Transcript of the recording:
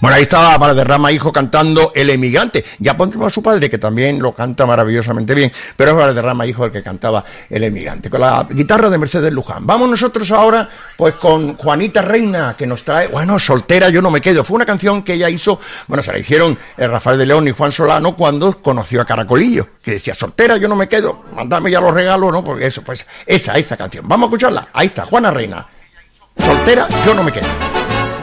Bueno, ahí estaba Valderrama hijo cantando El Emigrante. Ya pondremos a su padre, que también lo canta maravillosamente bien, pero es Valderrama hijo el que cantaba El Emigrante, con la guitarra de Mercedes Luján. Vamos nosotros ahora pues con Juanita Reina, que nos trae, bueno, Soltera yo no me quedo. Fue una canción que ella hizo, bueno, se la hicieron Rafael de León y Juan Solano cuando conoció a Caracolillo, que decía, soltera yo no me quedo, mandadme ya los regalos, ¿no? Porque eso, pues, esa canción. Vamos a escucharla. Ahí está, Juana Reina. Soltera yo no me quedo.